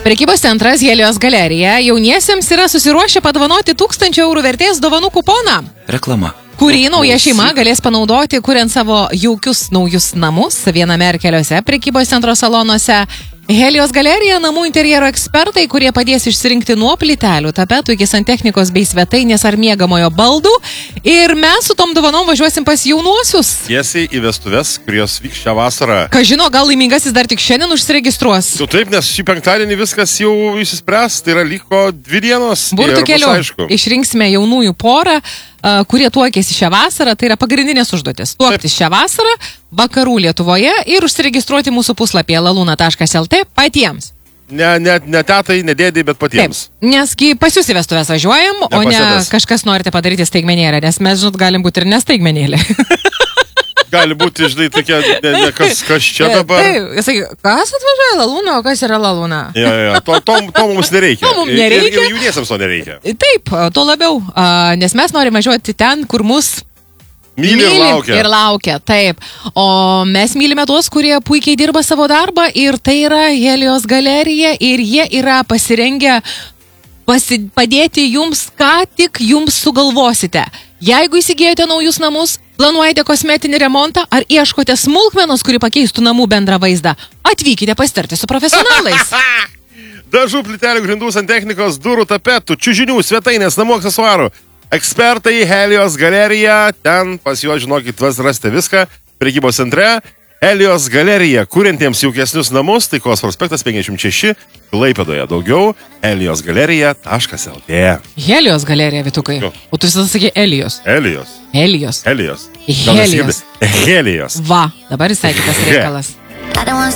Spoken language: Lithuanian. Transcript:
Prekybos centras Helios galerija jauniesiems yra susiruošę padovanoti 1000 eurų vertės dovanų kuponą. Reklama. Kurį nauja šeima galės panaudoti, kuriant savo jaukius naujus namus viename ar keliose prekybos centro salonuose. Helios galerija namų interjero ekspertai, kurie padės išsirinkti nuo plytelių, tapetų iki santechnikos bei svetainės ar miegamojo baldų. Ir mes su tom dovanom važiuosim pas jaunuosius. Tiesiai į vestuves, kurios vyks šią vasarą. Ką žino, gal laimingasis dar tik šiandien užsiregistruos. Taip, nes šį penktadienį viskas jau išsispręs, tai yra liko 2 dienos. Burtų keliu išrinksime jaunųjų porą, kurie tuokėsi šią vasarą, tai yra pagrindinės užduotis. Tuoktis šią vasarą, vakarų Lietuvoje ir užsiregistruoti mūsų puslapyje laluna.lt patiems. Ne tetai, ne dėdai, bet patiems. Taip, nes pas jūs į vestuvės važiuojam, o ne kažkas norite padaryti staigmenėlę, nes mes, žinot, galim būti ir nestaigmenėlė. Gali būti, žinai, tokia, kas čia dabar. Taip, jisai, kas atvažiuoja Lalūną, o kas yra Lalūna? To mums nereikia. To mums nereikia. Ir jauniesiams to nereikia. Taip, to labiau, nes mes norime važiuoti ten, kur mus myli ir laukia. Taip. O mes mylime tuos, kurie puikiai dirba savo darbą ir tai yra Helios galerija ir jie yra pasirengę padėti jums, ką tik jums sugalvosite. Jeigu įsigijote naujus namus, planuojate kosmetinį remontą ar ieškote smulkmenos, kuri pakeistų namų bendrą vaizdą, atvykite pasitarti su profesionalais. Dažų, plytelių, grindų, santechnikos, durų, tapetų, čiužinių, svetainės, namų aksesuarų. Ekspertai Helios galerija, ten pas juos, žinokit, rasite viską. Prekybos centre Helios galerija, kuriantiems jaukesnius namus, Taikos prospektas 56, Klaipėdoje. Daugiau heliosgalerija.lt. Helios galerija, Vitukai. O tu visada sakė Helios. Helios. Va, dabar visai kitas reikalas.